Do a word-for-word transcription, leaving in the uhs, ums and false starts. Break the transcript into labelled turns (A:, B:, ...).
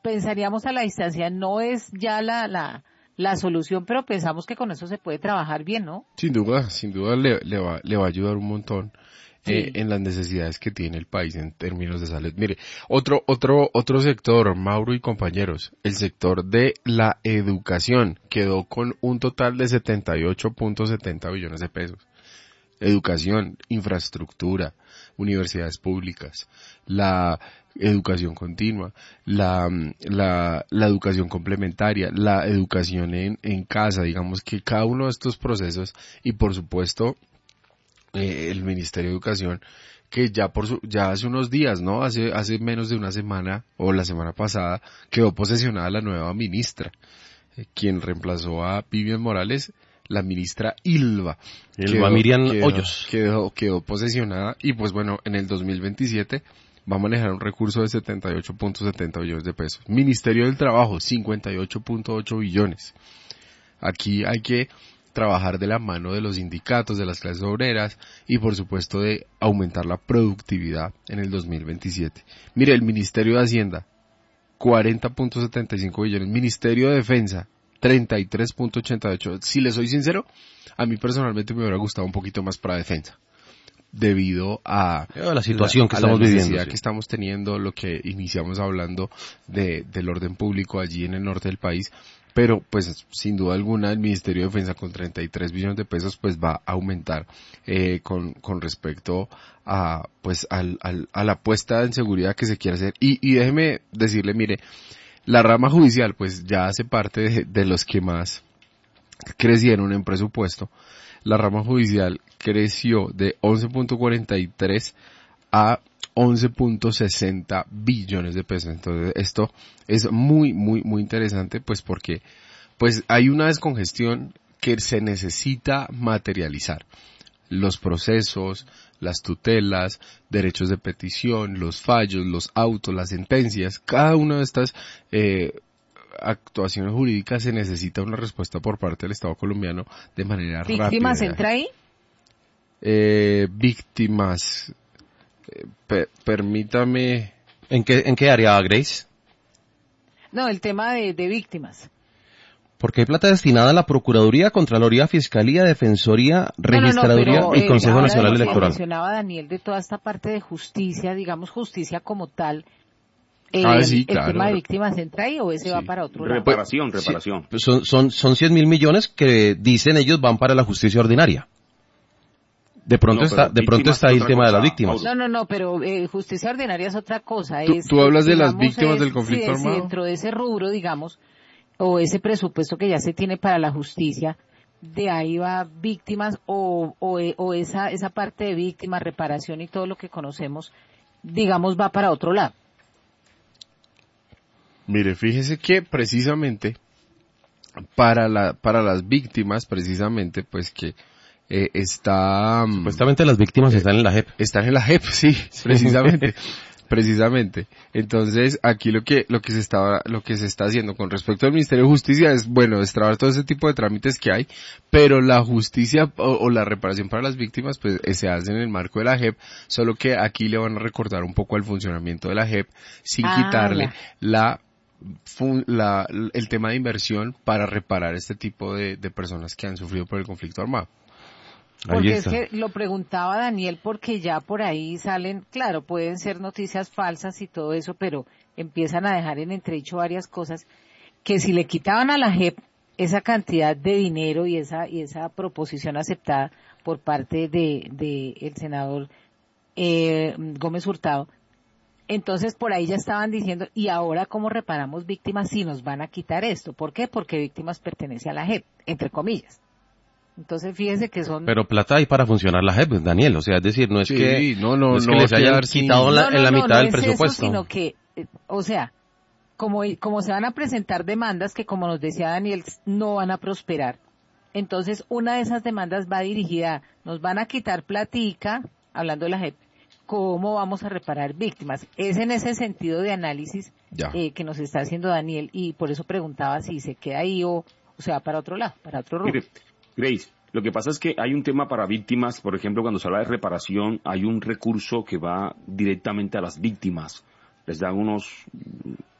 A: pensaríamos a la distancia, no es ya la, la, la solución, pero pensamos que con eso se puede trabajar bien, ¿no?
B: Sin duda, sin duda le, le va, le va a ayudar un montón.
A: Sí.
B: Eh, en las necesidades que tiene el país en términos de salud. Mire, otro, otro, otro sector, Mauro y compañeros, el sector de la educación quedó con un total de setenta y ocho punto setenta billones de pesos. Educación, infraestructura, universidades públicas, la educación continua, la, la, la educación complementaria, la educación en, en casa, digamos que cada uno de estos procesos y por supuesto Eh, el Ministerio de Educación, que ya por su, ya hace unos días, ¿no? Hace, hace menos de una semana, o la semana pasada, quedó posesionada la nueva ministra, eh, quien reemplazó a Vivian Morales, la ministra Ilva.
C: Ilva Miriam
B: quedó,
C: Hoyos.
B: Quedó, quedó posesionada, y pues bueno, en el dos mil veintisiete va a manejar un recurso de setenta y ocho punto setenta billones de pesos. Ministerio del Trabajo, cincuenta y ocho punto ocho billones. Aquí hay que trabajar de la mano de los sindicatos, de las clases obreras y por supuesto de aumentar la productividad en el dos mil veintisiete. Mire, el Ministerio de Hacienda, cuarenta punto setenta y cinco billones. Ministerio de Defensa, treinta y tres punto ochenta y ocho. Si le soy sincero, a mí personalmente me hubiera gustado un poquito más para defensa, debido a,
C: a la situación
B: la,
C: que
B: a
C: estamos
B: la
C: viviendo,
B: necesidad
C: sí.
B: que estamos teniendo, lo que iniciamos hablando de, del orden público allí en el norte del país. Pero, pues, sin duda alguna, el Ministerio de Defensa con treinta y tres billones de pesos, pues, va a aumentar, eh, con, con respecto a, pues, al, al, a la apuesta en seguridad que se quiere hacer. Y, y déjeme decirle, mire, la rama judicial, pues, ya hace parte de, de los que más crecieron en presupuesto. La rama judicial creció de once punto cuarenta y tres a once punto sesenta billones de pesos. Entonces esto es muy, muy, muy interesante, pues porque pues hay una descongestión que se necesita materializar. Los procesos, las tutelas, derechos de petición, los fallos, los autos, las sentencias, cada una de estas eh, actuaciones jurídicas se necesita una respuesta por parte del Estado colombiano de manera rápida.
A: ¿Víctimas entra ahí?
B: Eh, víctimas... Per, permítame.
C: ¿En qué, en qué área, Grace?
A: No, el tema de, de víctimas.
C: Porque hay plata destinada a la Procuraduría, Contraloría, Fiscalía, Defensoría, Registraduría
A: no, no, pero,
C: y Consejo
A: eh,
C: Nacional
A: ahora
C: Electoral.
A: Mencionaba Daniel de toda esta parte de justicia, digamos justicia como tal. Eh,
B: ah, sí,
A: ¿El
B: claro.
A: tema de víctimas entra ahí o ese
B: sí.
A: va para otro lado?
D: Reparación, reparación.
C: Sí, son, son, son cien mil millones que dicen ellos van para la justicia ordinaria. De pronto
D: no,
C: está, de pronto está ahí el tema cosa, de las víctimas.
A: No, no, no, pero eh, justicia ordinaria es otra cosa.
B: ¿Tú,
A: es,
B: tú hablas de
A: digamos,
B: las víctimas
A: es,
B: del conflicto
A: sí,
B: armado?
A: Sí, dentro de ese rubro, digamos, o ese presupuesto que ya se tiene para la justicia, de ahí va víctimas o, o, o esa, esa parte de víctimas, reparación y todo lo que conocemos, digamos, va para otro lado.
B: Mire, fíjese que precisamente para la, para las víctimas, precisamente, pues que Eh, está...
C: Supuestamente las víctimas eh, están en la J E P.
B: Están en la J E P, sí, precisamente. precisamente. Entonces, aquí lo que, lo que se está, lo que se está haciendo con respecto al Ministerio de Justicia es, bueno, destrabar todo ese tipo de trámites que hay, pero la justicia o, o la reparación para las víctimas, pues, se hace en el marco de la J E P, solo que aquí le van a recordar un poco al funcionamiento de la J E P, sin ah, quitarle la, la, el tema de inversión para reparar este tipo de, de personas que han sufrido por el conflicto armado.
A: Porque es que lo preguntaba Daniel porque ya por ahí salen, claro, pueden ser noticias falsas y todo eso, pero empiezan a dejar en entredicho varias cosas, que si le quitaban a la J E P esa cantidad de dinero y esa y esa proposición aceptada por parte de, de el senador eh, Gómez Hurtado, entonces por ahí ya estaban diciendo, ¿y ahora cómo reparamos víctimas si nos van a quitar esto? ¿Por qué? Porque víctimas pertenece a la J E P, entre comillas. Entonces fíjense que son...
C: Pero plata hay para funcionar la J E P, Daniel, o sea, es decir, no es
B: sí,
C: que,
B: no, no,
C: no es que
B: no
C: les hayan quitado
B: sin...
C: la,
A: no, no,
C: en la
A: no,
C: mitad
A: no
C: del
A: es
C: presupuesto.
A: Eso, sino que, eh, o sea, como, como se van a presentar demandas que, como nos decía Daniel, no van a prosperar, entonces una de esas demandas va dirigida, nos van a quitar platica, hablando de la J E P, ¿cómo vamos a reparar víctimas? Es en ese sentido de análisis eh, que nos está haciendo Daniel, y por eso preguntaba si se queda ahí o, o se va para otro lado, para otro rubro.
D: Mire, Grace, lo que pasa es que hay un tema para víctimas, por ejemplo, cuando se habla de reparación, hay un recurso que va directamente a las víctimas. Les dan unos